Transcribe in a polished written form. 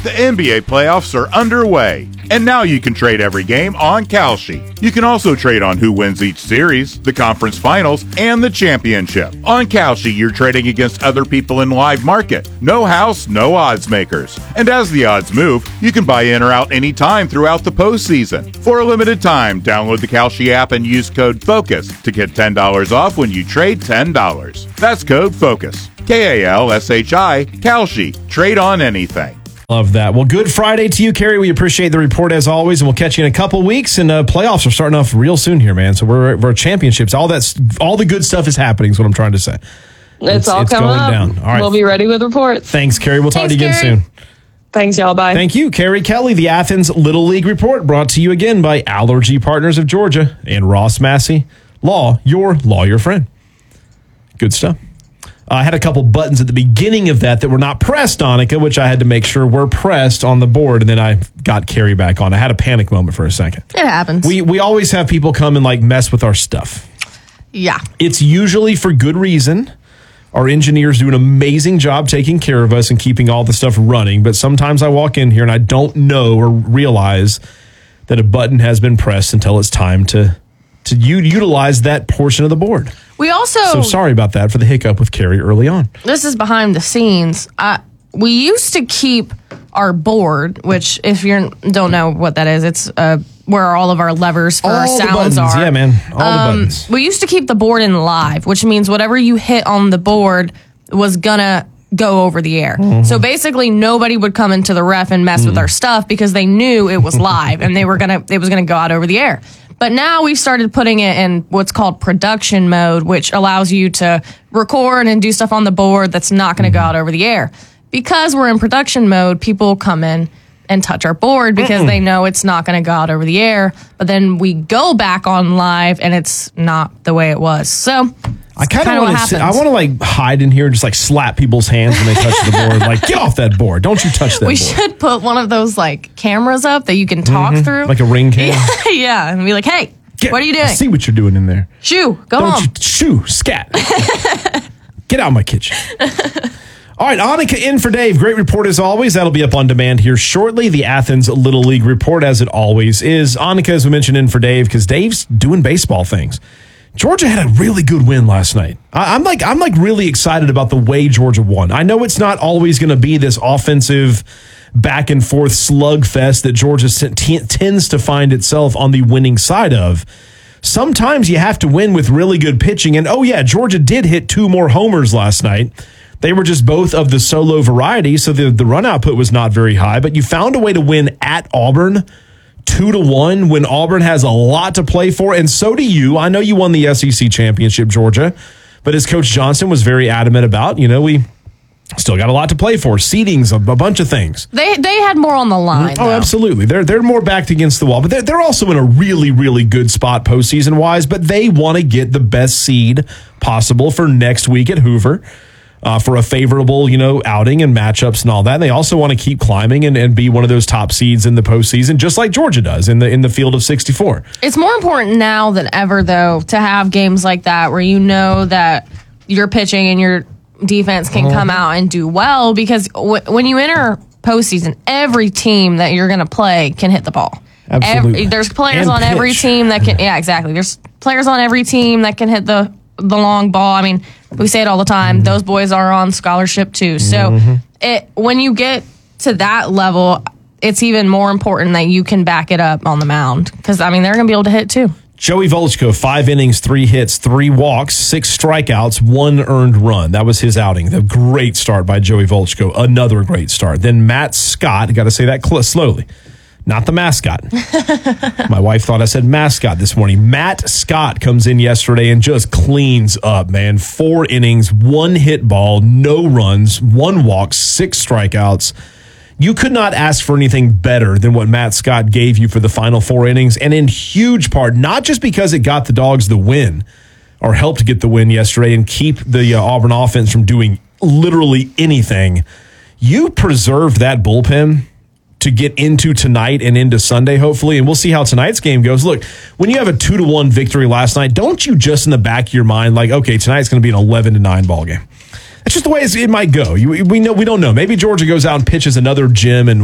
The NBA playoffs are underway, and now you can trade every game on Kalshi. You can also trade on who wins each series, the conference finals, and the championship. On Kalshi, you're trading against other people in live market. No house, no odds makers. And as the odds move, you can buy in or out anytime throughout the postseason. For a limited time, download the Kalshi app and use code FOCUS to get $10 off when you trade $10. That's code FOCUS. Kalshi, Kalshi. Trade on anything. Love that. Well, good Friday to you, Carrie. We appreciate the report as always, and we'll catch you in a couple weeks. And playoffs are starting off real soon here, man. So we're championships. All the good stuff is happening. Is what I'm trying to say. It's all coming going up. Down. All right. We'll be ready with reports. Thanks, Carrie. We'll talk to you again Carrie. soon. Thanks, y'all. Bye. Thank you, Carrie Kelly. The Athens Little League Report brought to you again by Allergy Partners of Georgia and Ross Massey Law, your lawyer friend. Good stuff. I had a couple buttons at the beginning of that were not pressed, Annika, which I had to make sure were pressed on the board, and then I got Carrie back on. I had a panic moment for a second. It happens. We always have people come and mess with our stuff. Yeah. It's usually for good reason. Our engineers do an amazing job taking care of us and keeping all the stuff running, but sometimes I walk in here and I don't know or realize that a button has been pressed until it's time to utilize that portion of the board. We also... So sorry about that for the hiccup with Carrie early on. This is behind the scenes. We used to keep our board, which if you don't know what that is, it's where all of our levers for our sounds are. Yeah, man. All the buttons. We used to keep the board in live, which means whatever you hit on the board was going to go over the air. Mm-hmm. So basically nobody would come into the ref and mess with our stuff because they knew it was live and it was going to go out over the air. But now we've started putting it in what's called production mode, which allows you to record and do stuff on the board that's not going to go out over the air. Because we're in production mode, people come in and touch our board because they know it's not going to go out over the air. But then we go back on live and it's not the way it was. So I kind of want to. I want to hide in here and just slap people's hands when they touch the board. Get off that board! Don't you touch that board. We should put one of those cameras up that you can talk through, like a ring cam. Yeah, and be like, "Hey, what are you doing? I see what you're doing in there. Shoo, go home. Scat. Get out of my kitchen." All right, Annika in for Dave. Great report as always. That'll be up on demand here shortly. The Athens Little League Report, as it always is. Annika, as we mentioned, in for Dave because Dave's doing baseball things. Georgia had a really good win last night. I'm really excited about the way Georgia won. I know it's not always going to be this offensive back and forth slugfest that Georgia tends to find itself on the winning side of. Sometimes you have to win with really good pitching. And Georgia did hit 2 more homers last night. They were just both of the solo variety, so the run output was not very high. But you found a way to win at Auburn 2-1 when Auburn has a lot to play for, and so do you. I know you won the SEC championship, Georgia, but as Coach Johnson was very adamant about, we still got a lot to play for. Seedings, a bunch of things. They had more on the line. Oh, absolutely. They're more backed against the wall, but they're also in a really, really good spot postseason wise. But they want to get the best seed possible for next week at Hoover. For a favorable, outing and matchups and all that. And they also want to keep climbing and be one of those top seeds in the postseason, just like Georgia does in the field of 64. It's more important now than ever, though, to have games like that where you know that your pitching and your defense can come out and do well, because when you enter postseason, every team that you're going to play can hit the ball. Absolutely. There's players and on every team that can. Yeah, exactly. There's players on every team that can hit the long ball. I mean, we say it all the time. Those boys are on scholarship too. So when you get to that level, it's even more important that you can back it up on the mound, because they're going to be able to hit too. Joey Volchko, 5 innings, 3 hits, 3 walks, 6 strikeouts, 1 earned run. That was his outing. The great start by Joey Volchko. Another great start. Then Matt Scott, got to say that slowly. Not the mascot. My wife thought I said mascot this morning. Matt Scott comes in yesterday and just cleans up, man. 4 innings, 1 hit ball, no runs, 1 walk, 6 strikeouts. You could not ask for anything better than what Matt Scott gave you for the final 4 innings, and in huge part, not just because it got the Dogs the win or helped get the win yesterday and keep the Auburn offense from doing literally anything. You preserved that bullpen to get into tonight and into Sunday, hopefully, and we'll see how tonight's game goes. Look, when you have a 2-1 victory last night, don't you just in the back of your mind okay, tonight's going to be an 11-9 ball game. That's just the way it might go. We don't know. Maybe Georgia goes out and pitches another gym and